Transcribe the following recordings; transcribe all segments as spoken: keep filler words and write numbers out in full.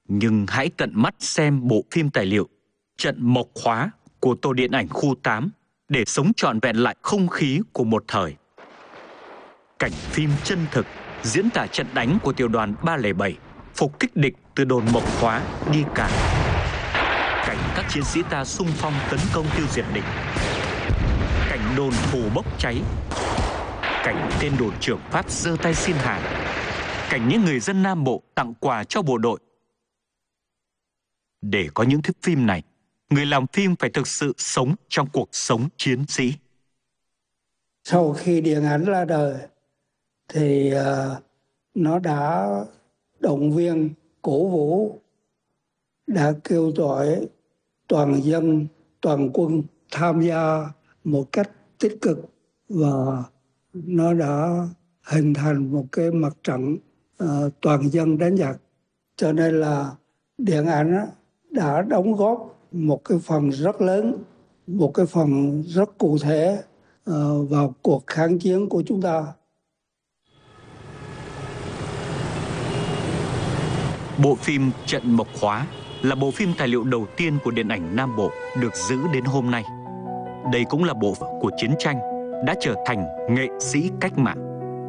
Nhưng hãy tận mắt xem bộ phim tài liệu Trận Mộc Khóa của Tổ điện ảnh khu tám để sống trọn vẹn lại không khí của một thời. Cảnh phim chân thực diễn tả trận đánh của tiểu đoàn ba không bảy phục kích địch từ đồn Mộc Khóa đi cảng. Cảnh các chiến sĩ ta xung phong tấn công tiêu diệt địch. Cảnh đồn phủ bốc cháy. Cảnh tên đồn trưởng Pháp giơ tay xin hàng. Cảnh những người dân Nam Bộ tặng quà cho bộ đội. Để có những thước phim này, người làm phim phải thực sự sống trong cuộc sống chiến sĩ. Sau khi điện ảnh ra đời thì uh, nó đã động viên, cổ vũ, đã kêu gọi toàn dân, toàn quân tham gia một cách tích cực, và nó đã hình thành một cái mặt trận uh, toàn dân đánh giặc. Cho nên là điện ảnh đã đóng góp một cái phần rất lớn, một cái phần rất cụ thể uh, vào cuộc kháng chiến của chúng ta. Bộ phim Trận Mộc Khóa là bộ phim tài liệu đầu tiên của điện ảnh Nam Bộ được giữ đến hôm nay. Đây cũng là bộ của chiến tranh đã trở thành nghệ sĩ cách mạng.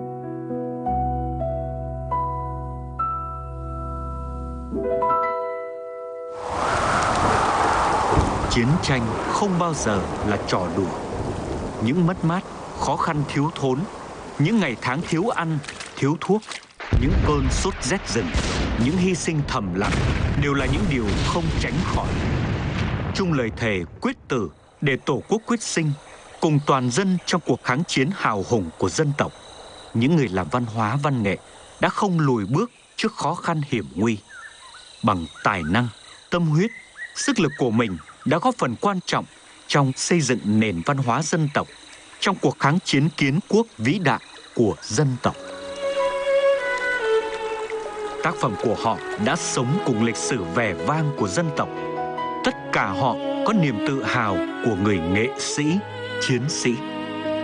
Chiến tranh không bao giờ là trò đùa. Những mất mát, khó khăn thiếu thốn, những ngày tháng thiếu ăn, thiếu thuốc, những cơn sốt rét rừng, những hy sinh thầm lặng đều là những điều không tránh khỏi. Chung lời thề quyết tử để Tổ quốc quyết sinh, cùng toàn dân trong cuộc kháng chiến hào hùng của dân tộc, những người làm văn hóa văn nghệ đã không lùi bước trước khó khăn hiểm nguy. Bằng tài năng, tâm huyết, sức lực của mình đã góp phần quan trọng trong xây dựng nền văn hóa dân tộc, trong cuộc kháng chiến kiến quốc vĩ đại của dân tộc. Tác phẩm của họ đã sống cùng lịch sử vẻ vang của dân tộc. Tất cả họ có niềm tự hào của người nghệ sĩ, chiến sĩ.